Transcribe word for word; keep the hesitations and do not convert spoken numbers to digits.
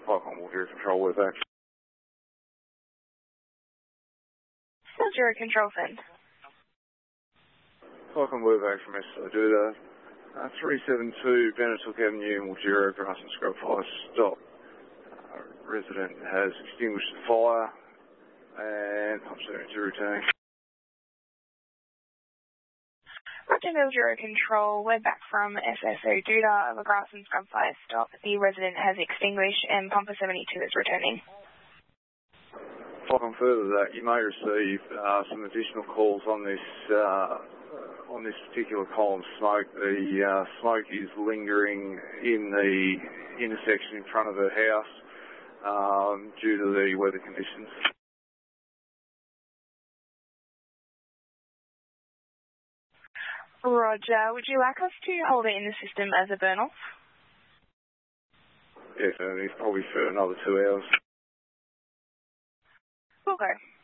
Five on Zero Control, we're back. Zero Control, Finn. Five on we're back from S O Duda. Uh, three seven two Benetook Avenue, Mildura, Grass and Scrub Fire, stop. Uh, resident has extinguished the fire and pumps their into returning. Roger, Zero Control, we're back from S S O Duda of a Grass and Scrub Fire stop. The resident has extinguished and pumper seventy-two is returning. Five on further to that, you may receive uh, some additional calls on this uh, on this particular column smoke. The uh, smoke is lingering in the intersection in front of the house um, due to the weather conditions. Roger, would you like us to hold it in the system as a burn-off? Yes, and it's probably for another two hours. We'll go.